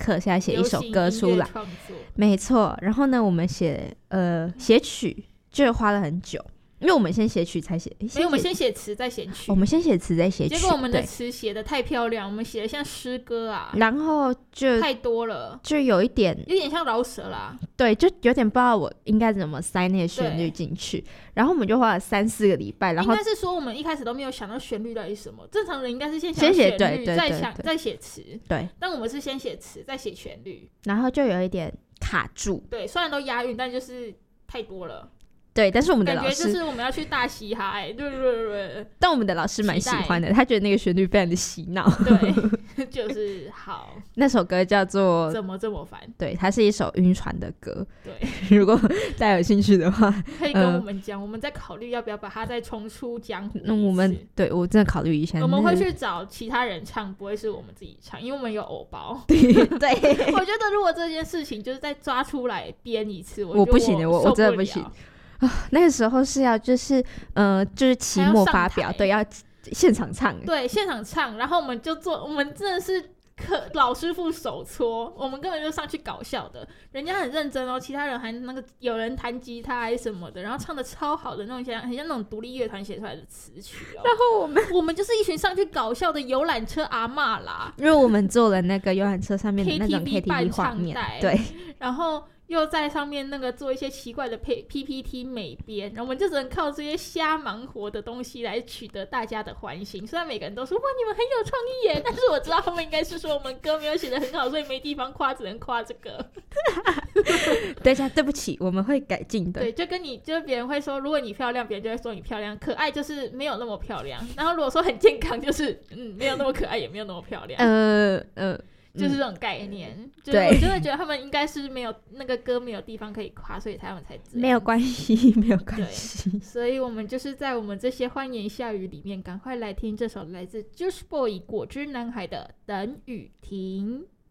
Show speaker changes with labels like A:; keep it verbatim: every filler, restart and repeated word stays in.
A: 课是要写一首歌出来，没错。然后呢，我们写呃写曲就花了很久，因为我们先写曲才写，
B: 没有，我们先写词再写曲、
A: 哦，我们先写词再写曲。
B: 结果我们的词写得太漂亮，我们写得像诗歌啊，
A: 然后就
B: 太多了，
A: 就有一点
B: 有点像饶舌啦。
A: 对，就有点不知道我应该怎么塞那个旋律进去。然后我们就花了三四个礼拜，然后
B: 应该是说我们一开始都没有想到旋律到底是什么。正常人应该是先想旋律，
A: 对对对
B: 再想再写词。
A: 对，
B: 但我们是先写词再写旋律，
A: 然后就有一点卡住。
B: 对，虽然都押韵，但就是太多了。
A: 对，但是我们的老师
B: 感觉就是我们要去大嘻哈、欸，对对对对。
A: 但我们的老师蛮喜欢的，他觉得那个旋律非常的洗脑。
B: 对，就是好。
A: 那首歌叫做
B: 怎么这么烦？
A: 对，它是一首晕船的歌。
B: 对，
A: 如果大家有兴趣的话，
B: 可以跟我们讲、呃，我们再考虑要不要把它再重出江湖。
A: 那、嗯、我们对我真的考虑一下，
B: 我们会去找其他人唱，不会是我们自己唱，因为我们有偶包。
A: 对，
B: 我觉得如果这件事情就是再抓出来编一次，我,
A: 我不行的，我我真的不行。啊、那个时候是要就是呃就是期末发表，对，要现场唱，
B: 对，现场唱，然后我们就做，我们真的是课老师傅手搓，我们根本就上去搞笑的，人家很认真哦，其他人还那个有人弹吉他还是什么的，然后唱的超好的那种，很像那种独立乐团写出来的词曲哦。
A: 然后我们
B: 我们就是一群上去搞笑的游览车阿嬷啦，
A: 因为我们做了那个游览车上面的那种 K T V 画面，对，
B: 然后又在上面那个做一些奇怪的 P P T 美编，然后我们就只能靠这些瞎忙活的东西来取得大家的欢心。虽然每个人都说哇你们很有创意耶，但是我知道他们应该是说我们歌没有写得很好，所以没地方夸，只能夸这个。
A: 等一下，对不起，我们会改进的。
B: 对，就跟你就是别人会说，如果你漂亮，别人就会说你漂亮；可爱就是没有那么漂亮。然后如果说很健康，就是嗯没有那么可爱，也没有那么漂亮。呃呃。就是这种概念、嗯、就是我真的觉得他们应该是没有那个歌没有地方可以夸，所以他们才这样。
A: 没有关系，没有关系。
B: 所以我们就是在我们这些欢言笑语里面，赶快来听这首来自 Juice Boy 果汁男孩的《等雨停》。